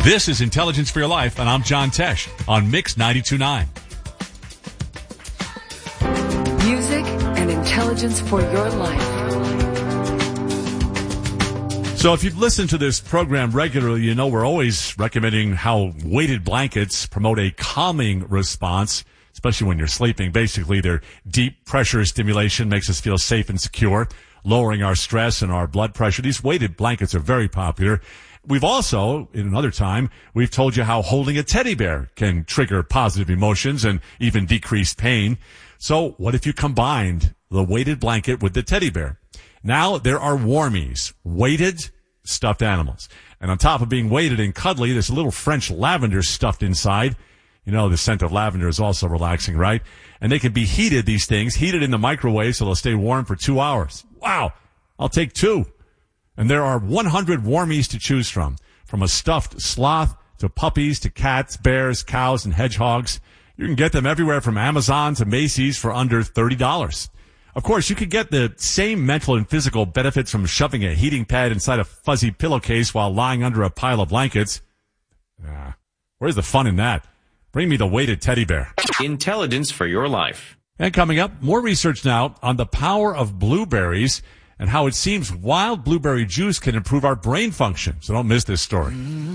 This is Intelligence for Your Life, and I'm John Tesh on Mix 92.9. Music and intelligence for your life. So if you've listened to this program regularly, you know we're always recommending how weighted blankets promote a calming response, especially when you're sleeping. Basically, their deep pressure stimulation makes us feel safe and secure, lowering our stress and our blood pressure. These weighted blankets are very popular. We've also, in another time, we've told you how holding a teddy bear can trigger positive emotions and even decrease pain. So what if you combined the weighted blanket with the teddy bear? Now there are warmies, weighted stuffed animals. And on top of being weighted and cuddly, there's a little French lavender stuffed inside. You know, the scent of lavender is also relaxing, right? And they can be heated, these things, heated in the microwave so they'll stay warm for 2 hours. Wow. I'll take 2. And there are 100 warmies to choose from a stuffed sloth to puppies to cats, bears, cows, and hedgehogs. You can get them everywhere from Amazon to Macy's for under $30. Of course, you could get the same mental and physical benefits from shoving a heating pad inside a fuzzy pillowcase while lying under a pile of blankets. Where's the fun in that? Bring me the weighted teddy bear. Intelligence for your life. And coming up, more research now on the power of blueberries and how it seems wild blueberry juice can improve our brain function. So don't miss this story.